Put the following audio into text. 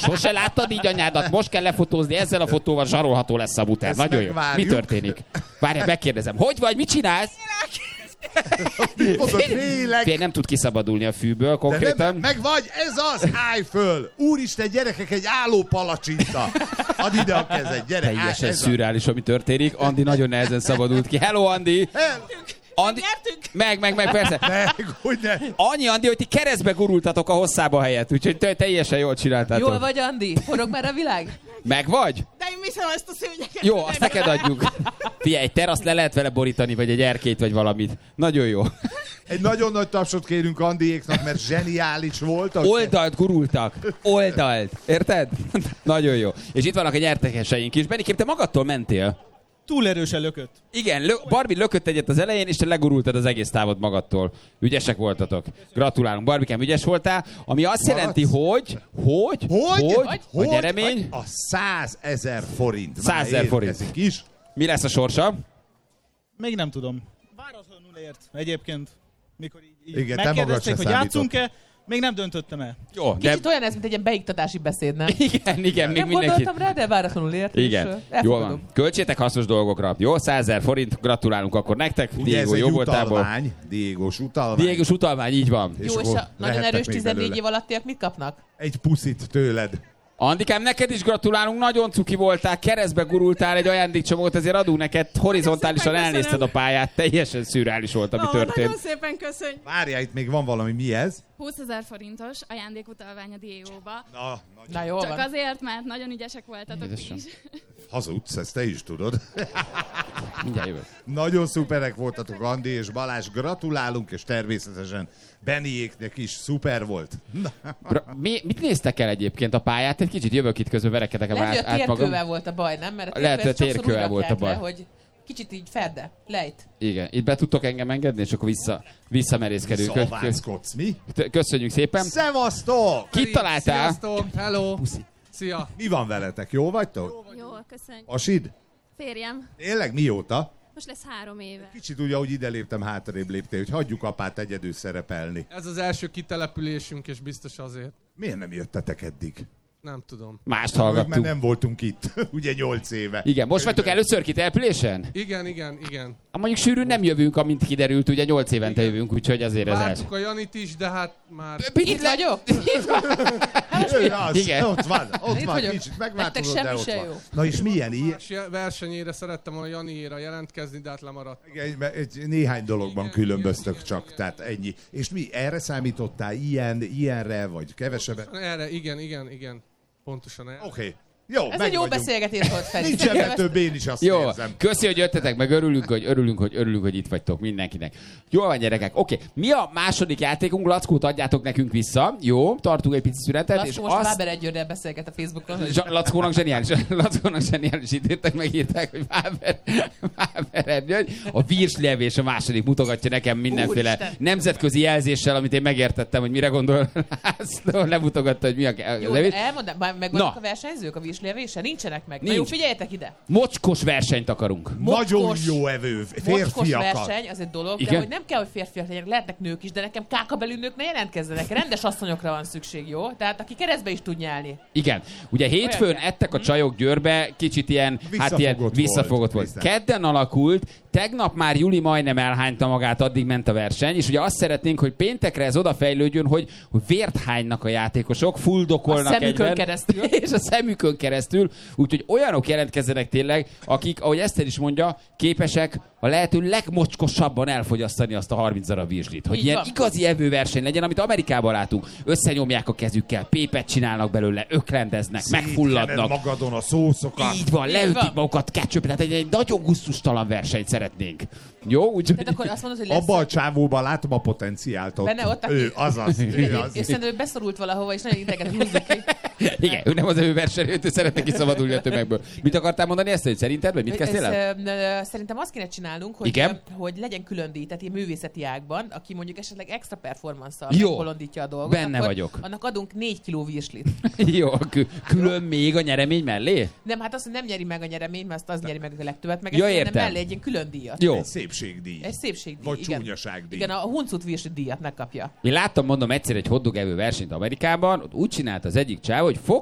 Sose láttad így anyádat? Most kell lefotózni, ezzel a fotóval zsarolható lesz a buter. Nagyon jó. Mi történik? Várjál, megkérdezem. Hogy vagy? Mit csinálsz? Fél nem tud kiszabadulni a fűből konkrétan. Meg vagy, ez az, állj föl! Úristen, gyerekek, egy álló palacsinta. Add ide a kezed, gyere. Teljesen szürreális, ami történik. Andi nagyon nehezen szabadult ki. Hello, Andi! Andi, meg, persze. Annyi, Andi, hogy ti keresztbe gurultatok a hosszába helyett, úgyhogy teljesen jól csináltátok. Jól vagy, Andi? Forog már a világ? Meg vagy? De én viszem ezt a szőnyeket. Jó, azt neked adjuk. Figyelj, egy teraszt le lehet vele borítani, vagy egy erkélyt, vagy valamit. Nagyon jó. Egy nagyon nagy tapsot kérünk Andiéknak, mert zseniális voltak. Oldalt gurultak. Oldalt. Érted? Nagyon jó. És itt vannak a nyertekeseink is. Benikém, te magadtól mentél. Túl erősen lökött. Igen, Barbie lökött egyet az elején, és te legurultad az egész távot magadtól. Ügyesek voltatok. Gratulálunk. Barbikám, ügyes voltál, ami azt jelenti, hogy a nyeremény? A 100 000 forint. 100 000 forint. Is. Mi lesz a sorsa? Még nem tudom. Váratlanul ért egyébként, mikor így igen, megkérdezték, hogy játszunk-e, még nem döntöttem el. Jó, kicsit olyan ez, mint egy ilyen beiktatási beszéd, nem? Igen, még nem mindenki. gondoltam rá, de váratlanul ért. Igen, jól van. Költsétek hasznos dolgokra. Jó, 100 000 forint, gratulálunk akkor nektek. Ugye Diego jó voltából. Diégós utalvány. Diégós utalvány, így van. Jó, és a nagyon erős 14 év alattiak mit kapnak? Egy puszit tőled. Andikám, neked is gratulálunk, nagyon cuki voltál, keresztbe gurultál, egy ajándékcsomagot, ezért adunk neked, horizontálisan elnézted a pályát, teljesen szürreális volt, ami történt. Nagyon szépen köszönj. Várjál, itt még van valami, mi ez? 20 000 forintos ajándékutalvány a Diegóba. Na jól Csak van. azért, mert nagyon ügyesek voltatok is. Hazudsz, ezt te is tudod. Mindjárt jövök. Nagyon szuperek voltatok, Andi és Balázs, gratulálunk, és természetesen Beniéknek is szuper volt. Mit néztek el egyébként a pályát? Egy kicsit jövök itt közben, verekedek a Lehet, hogy a át magam. térkővel volt a baj, nem? Mert a Lehet, hogy a térkővel volt a baj. hogy kicsit így ferde, lejt. Igen, itt be tudtok engem engedni, és akkor visszamerészkedünk. Visszaváckodsz, mi? Köszönjük szépen. Szevasztok! Kit találtál? Sziasztok, hello! Puszi. Szia! Mi van veletek? Jó vagytok? Jól, köszönj. Asid? Férjem. Tényleg mióta? Most lesz 3 éve. Kicsit úgy, ahogy ide léptem, hátrébb léptél, hogy hagyjuk apát egyedül szerepelni. Ez az első kitelepülésünk, és biztos azért. Miért nem jöttetek eddig? Nem tudom. Mást Mert hallgattunk. nem voltunk itt, ugye 8 éve. Igen, most vagytok először kitelepülésen? Igen. Mondjuk sűrűn nem jövünk, amint kiderült, ugye 8 évente jövünk, úgyhogy azért ez első. Vártuk a Janit is, de hát már... Itt vagyok? Igen. Ott van, vagyok. kicsit Nektek megváltozott, semmi de ott se van. jó. Na és milyen ilyen? Versenyére szerettem volna Janiéra jelentkezni, de hát lemaradt. Egy néhány dologban különböztök csak, tehát ennyi. És mi, erre számítottál ilyenre, vagy kevesebbet? Erre, igen. Pontosan erre. Oké. Jó, Ez egy jó beszélgetés volt, Feri. Nincs ebben több, én is azt Jó, érzem. köszi, hogy jöttetek, meg örülünk, hogy itt vagytok mindenkinek. Jól van, gyerekek. Oké, mi a második játékunk? Lackót adjátok nekünk vissza. Jó, tartunk egy pici szünetet. Lackó és most azt... Váber Egyőrrel beszélget a Facebookon. Lackónak zseniális írták, megírták, hogy Váber Egyő. A virslevés a második mutogatja nekem mindenféle Úristen. nemzetközi jelzéssel, amit én megértettem, hogy mire gondol. Lemutogatta, hogy mi a Jó, levés. elmondom, megvannak a versenyzők a vízlévése? Nincsenek meg. Na jó, Nincs. figyeljetek ide. Mocskos versenyt akarunk. Nagyon jó evő, Mocskos férfiakat. verseny, az egy dolog, Igen? de hogy nem kell, hogy férfiak legyenek, lehetnek nők is, de nekem kákabelű nők ne jelentkezzenek. Rendes asszonyokra van szükség, jó? Tehát aki keresztbe is tud nyelni. Igen. Ugye hétfőn Olyan kell. ettek a csajok Győrbe, kicsit ilyen, visszafogott volt. Kedden alakult, tegnap már Juli majdnem elhányta magát, addig ment a verseny, és ugye azt szeretnénk, hogy péntekre ez odafejlődjön, hogy vért hánynak a játékosok, fuldokolnak A szemükön egyben, keresztül. és a szemükön keresztül, úgyhogy olyanok jelentkezzenek tényleg, akik, ahogy Eszter is mondja, képesek a lehető legmocskosabban elfogyasztani azt a 30 darab virslit. Hogy Így ilyen van. igazi evőverseny legyen, amit Amerikában látunk. Összenyomják a kezükkel, pépet csinálnak belőle, öklendeznek, megfulladnak. magadon a szószokat. Így van, leütik van. magukat ketchup, tehát egy nagyon gusztustalan versenyt szeretnénk. Jó? Úgyhogy... Tehát akkor azt mondod, hogy lesz... Abba a csávóban látom a potenciált ott. Benne ott, aki- Ő, azaz. Ő az. És szerintem ő beszorult valahova, és nagyon ideget húzzuk ki. Igen, ő nem az evőversenyről, ő szeretne kiszabadulni a tömegből. Mit akartál mondani ezt, hogy szerinted, vagy mit kezdtél el? Szerintem azt kéne csinálnunk, hogy, Igen? hogy legyen külön díj, tehát ilyen művészeti ágban, aki mondjuk esetleg extra performance-szal Jó. megbolondítja a dolgot. Benne akkor vagyok. Annak adunk 4 kiló virslit. Jó, külön még a nyeremény mellé? Nem, hát azt, hogy nem nyeri meg a nyereményt, mert azt az nyeri meg a legtöbbet, meg Ja, ezt értem. mellé egy ilyen külön díjat. Jó. Egy szépségdíj. Egy szépségdíj. Vagy igen. csúnyaságdíj. Igen, a huncut virslit díjat megkapja. Én láttam, mondom, egyszer egy hotdog evő versenyt Amerikában, ott úgy csinált az egyik csáv, hogy